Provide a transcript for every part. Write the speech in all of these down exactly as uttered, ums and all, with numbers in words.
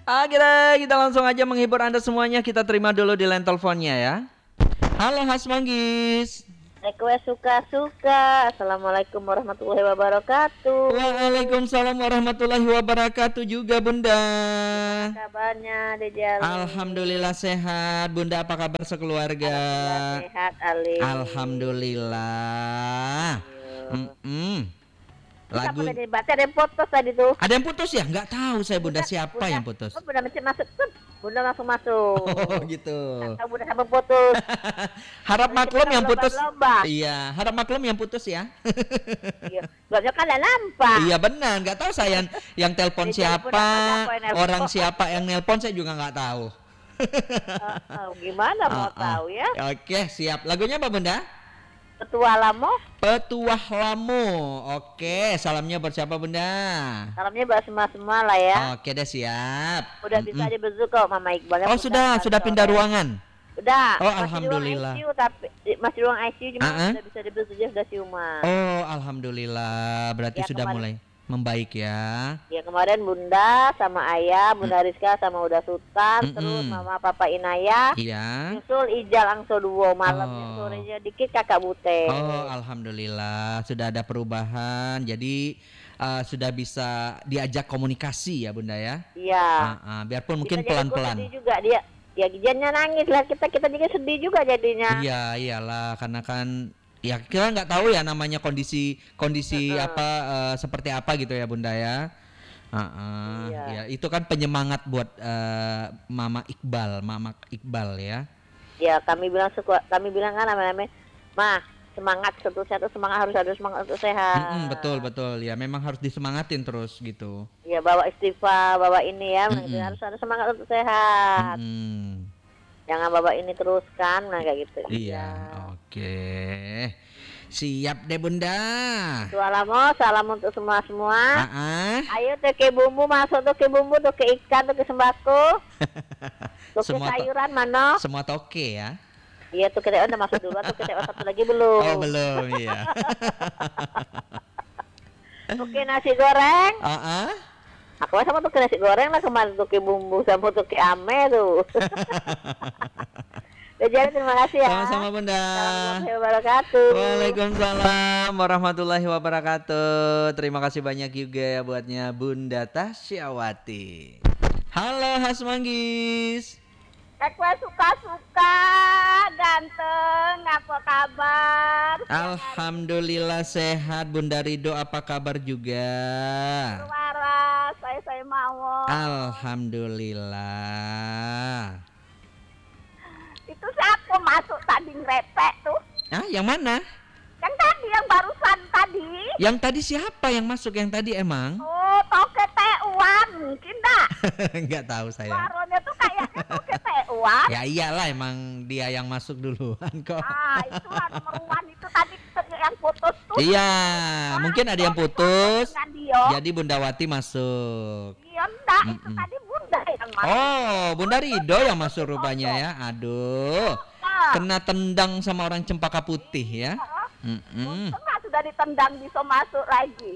Oke deh, kita langsung aja menghibur Anda semuanya. Kita terima dulu di line teleponnya ya. Halo Has Manggis. Request suka-suka. Assalamualaikum warahmatullahi wabarakatuh. Waalaikumsalam warahmatullahi wabarakatuh juga Bunda. Gimana kabarnya Dejali? Alhamdulillah sehat. Bunda apa kabar sekeluarga? Alhamdulillah sehat Ali. Alhamdulillah. Mm-mm. Lagu Lagu tadi baca ada yang putus tadi tuh. ada yang putus ya? Nggak tahu saya Bunda, siapa Bunda, yang putus. Oh, Bunda masih masuk tuh. Bunda langsung masuk. Oh gitu. Tahu Bunda sampai putus. Harap Nanti maklum kita yang putus. lomba-lomba. Iya, harap maklum yang putus ya. Iya. Belum kan ada nampak. Iya benar, nggak tahu saya yang, yang telepon Dia telepon siapa, apa-apa yang nelpon. orang siapa yang nelpon saya juga nggak tahu. Uh, uh, gimana mau Ah, ah. tahu ya? Oke, siap. Lagunya apa Bunda? Ketua Lamo. Petuah Lamu. Oke, salamnya buat siapa Bunda? Salamnya buat semua-semua lah ya. Oke deh, siap. Udah bisa Mm-mm. dibesuk kok Mama Iqbal. Oh sudah, sudah pindah ruangan. Udah. Oh, masih alhamdulillah. Di ruang I C U, tapi masih di ruang I C U cuma Ah-ah. sudah bisa dibesuk dia sudah siuman. Oh, alhamdulillah. Berarti Ya, sudah kemarin- mulai membaik ya. Ya kemarin Bunda sama Ayah, Bunda Rizka sama Uda Sultan, Mm-mm. terus Mama Papa Inaya, Iya. nyusul Ijal Angso Duo, malamnya Oh. sorenya dikit Kakak Bute. Oh, alhamdulillah sudah ada perubahan. Jadi uh, sudah bisa diajak komunikasi ya Bunda ya. Iya. Ah, ah, biarpun mungkin Kita jadi ikut pelan-pelan. sedih juga dia. Ya gijannya nangis lah, kita kita juga sedih juga jadinya. Iya, iyalah karena kan ya kita nggak tahu ya namanya kondisi kondisi Uh-uh. apa uh, seperti apa gitu ya Bunda ya. Ah, ah, Iya. ya itu kan penyemangat buat uh, Mama Iqbal, Mama Iqbal ya. Ya kami bilang suka, kami bilang kan namanya, mah semangat satu satu semangat harus ada semangat untuk sehat. Mm-mm, betul betul ya memang harus disemangatin terus gitu. Ya bawa istighfar, bawa ini ya, Mm-mm. harus ada semangat untuk sehat. Mm-mm. Jangan bawa ini teruskan, nah kayak gitu. Iya, oke. Siap deh Bunda. Sualamo, salam untuk semua semua. Ah, ah. Ayo tuh ke bumbu masuk tuh ke bumbu tuh ke ikan tuh ke sembako. Tuh ke Semua to- sayuran mana? Semua toke ya. Iya tuh kita udah masuk dulu, tuh kita satu lagi belum. Oh belum iya. Tuh ke nasi goreng. Ah, ah. Aku sama tuh ke nasi goreng lah kemarin tuh ke bumbu sama tuh ke ame tuh. Udah jadi terima kasih ya. Sama-sama Bunda. Assalamualaikum warahmatullahi wabarakatuh. Waalaikumsalam warahmatullahi wabarakatuh. Terima kasih banyak juga ya buatnya Bunda Tasyawati. Halo Has Manggis. Aku suka-suka, ganteng, apa kabar? Alhamdulillah sehat. Bunda Rido apa kabar juga? Waras, saya saya mau. Alhamdulillah. Itu siapa masuk tadi ngerepek tuh? Ah, yang mana? Yang tadi, yang barusan tadi. Yang tadi siapa yang masuk yang tadi emang? Oh, toke Teuan, mungkin dah. Enggak tahu saya. Suaranya tuh kayaknya toke Teuan. Ya iyalah emang dia yang masuk duluan kok. Ah, itu lah nomor one itu tadi yang putus tuh. Iya, mungkin ada yang putus. Dengan dia. Jadi Bunda Wati masuk. Iya, enggak, itu Mm-mm. tadi Bunda yang masuk. Oh, Bunda Rido yang masuk rupanya ya. Aduh. Nah, Kena tendang sama orang Cempaka Putih ya. Mm-mm. Tengah sudah ditendang bisa masuk lagi.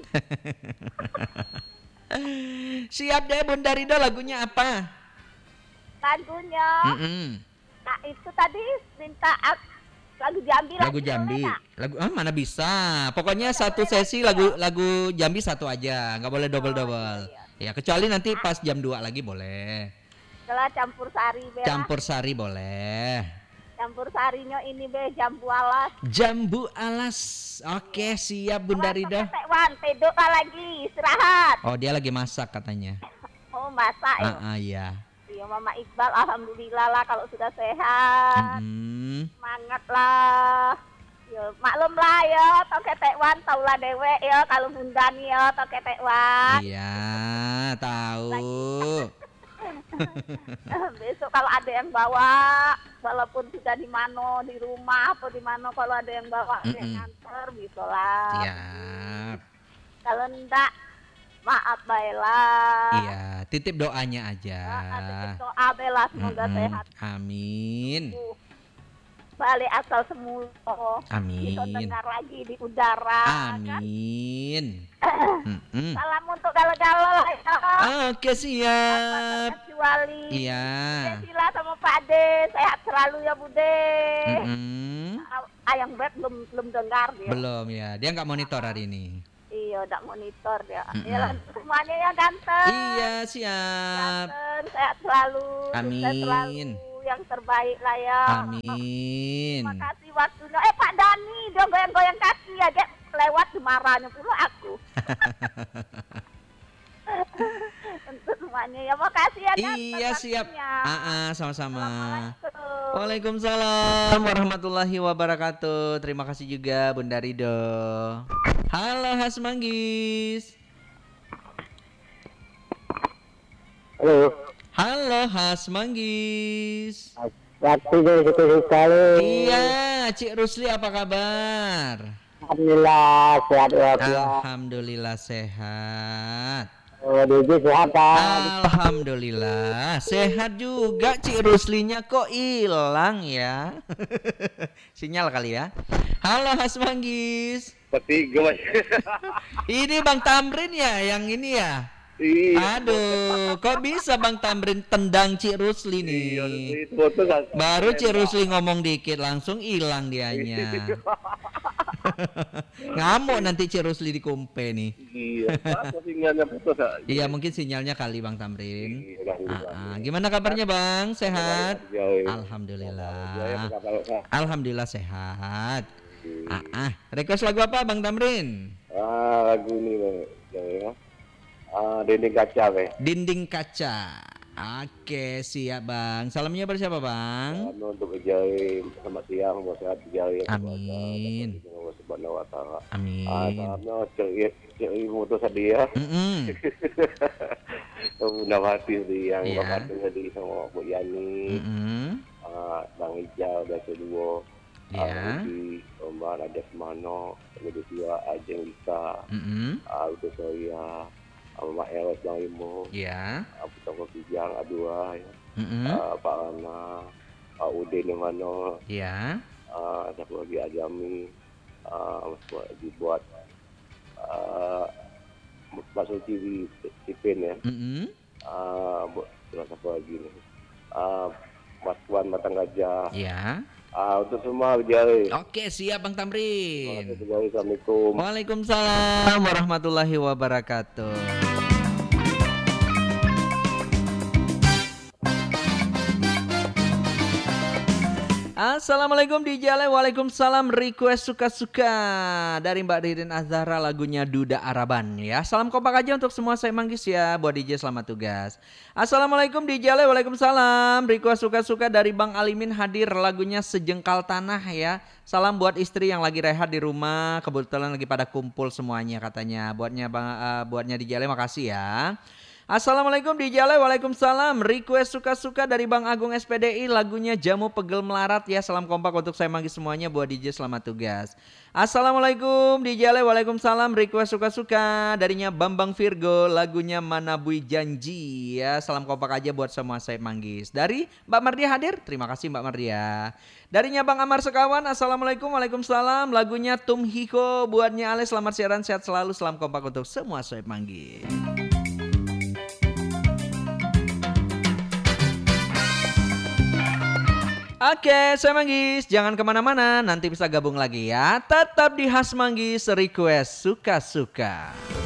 Siap deh Bunda Rido, lagunya apa? Lagunya, Mm-mm. nah itu tadi minta ak- lagu Jambi. Lagu lagi Jambi. boleh nggak? Lagu ah mana bisa. Pokoknya satu sesi lagu lagu Jambi satu aja, nggak boleh double-double. Ya, kecuali nanti pas jam dua lagi boleh. Setelah campur sari be. Campur sari boleh. Campur sarinya ini be jambu alas. Jambu alas. Oke, siap Bunda Rida. Wan, tidur lagi, istirahat. Oh, dia lagi masak katanya. Oh, masak ya. Ah, ah, iya. Iya, Mama Iqbal alhamdulillah lah kalau sudah sehat. Mm-mm. Semangat lah. Ya, maklum lah ya, toke tekwan tau lah dewe ya kalau bunda nih ya toke tekwan. Iya, tahu. Besok kalau ada yang bawa, walaupun sudah di mana di rumah atau di mana kalau ada yang bawa dia Mm-mm. nganter bisa lah. Siap. Kalau enggak maaf baiklah. Iya, titip doanya aja. Ada doa bela semoga Mm-mm. sehat. Amin. Uh, Balik asal semula. Amin. Bisa dengar lagi di udara. Kan? Amin. Mm-mm. Salam untuk galau-galau lah ya. Oke, siap. Jiwa kembali. Iya. Sila sama Pak De, sehat selalu ya Bude. Mm-mm. Ayang Beb belum belum dengar dia. Belum ya, dia nggak monitor hari ini. Iya, udah monitor dia. Mm-mm. Ya semuanya ya ganteng. Iya, siap. Ganteng, sehat selalu. Amin. Sukses selalu, yang terbaik lah ya. Amin. Terima kasih waktunya. Eh Pak Dani, dia goyang-goyang kaki ya, dia lewat marahnya pula aku. Untuk semuanya ya, makasih ya. Iya, siap. Ah, ah, sama-sama. Assalamualaikum. Waalaikumsalam warahmatullahi wabarakatuh. Terima kasih juga Bunda Rido. Halo Has Manggis. Halo. Halo Has Manggis. Waktunya syukur sekali. Iya, Cik Rusli apa kabar? Alhamdulillah sehat walafiat. Alhamdulillah sehat. Oh, Diji sehat kan? Alhamdulillah sehat juga. Cik Ruslinya kok hilang ya? Sinyal kali ya. Halo Has Manggis. Ketiga mas. Ini Bang Tamrin ya yang ini ya? Iya. Aduh, kok bisa Bang Tamrin tendang Cik Rusli nih? Iya, itu tuh kan. Baru Cik Rusli ngomong dikit langsung hilang dianya. Ngamuk nanti Cik Rusli di kumpe nih. Iya. Apa sinyalnya putus ah? Iya mungkin sinyalnya kali Bang Tamrin. Iya, alhamdulillah. Ah, ah. Gimana kabarnya Bang? Sehat? Jauh. Alhamdulillah. Alhamdulillah sehat. Ah, ah. Request lagu apa Bang Tamrin? Ah, lagu ini ya. Ah, dinding kaca be. Dinding kaca. Oke, siap Bang. Salamnya pada siapa Bang? Anu untuk Ijai, selamat siang, mau sehat Ijai. Amin. Allah Subhanahu wa taala. Amin. Ah, salamnya ceri ceri motor dia. Mm-mm. Bunda Fatih di yang Iya. bapak di sama Bu Yani, Mm-mm. ah, Bang Ijal dan kedua, Iya. di Omar ada Semano, kedua Ajeng Lika, Mm-mm. ah, udah saya, Mama Eros Bang Imo, Iya. Abu Toko Kijang Adua, ya. Mm-mm. Ah, Pak Ana, Pak Udin di mana, Iya. ah, ada lagi Ajami, ah, buat dibuat, ah, masuk T V Sipin ya. Mm-mm. Ah, buat terus apa lagi nih? Ah, Mas Wan Matang Gajah. Iya. Ah, untuk semua Wijaya. Oke, siap Bang Tamrin. Assalamualaikum. Waalaikumsalam warahmatullahi wabarakatuh. Assalamualaikum D J Ale. Waalaikumsalam. Request suka-suka dari Mbak Ririn Azhara lagunya Duda Araban ya. Salam kompak aja untuk semua saya manggis ya. Buat D J selamat tugas. Assalamualaikum D J Ale. Waalaikumsalam. Request suka-suka dari Bang Alimin hadir lagunya Sejengkal Tanah ya. Salam buat istri yang lagi rehat di rumah. Kebetulan lagi pada kumpul semuanya katanya. Buatnya Bang uh, buatnya D J Ale makasih ya. Assalamualaikum D J Ale. Waalaikumsalam. Request suka-suka dari Bang Agung S P D I lagunya Jamu Pegel Melarat ya. Salam kompak untuk saya manggis semuanya buat D J selamat tugas. Assalamualaikum D J Ale. Waalaikumsalam. Request suka-suka darinya Bambang Virgo lagunya Manabui Janji ya. Salam kompak aja buat semua saya manggis. Dari Mbak Mardia hadir. Terima kasih Mbak Mardia. Darinya Bang Amar Sekawan. Assalamualaikum. Waalaikumsalam. Lagunya Tum Hiko buatnya Ale. Selamat siaran sehat selalu. Salam kompak untuk semua saya manggis. Oke, saya Manggis. Jangan kemana-mana, nanti bisa gabung lagi ya. Tetap di Has Manggis, request suka-suka.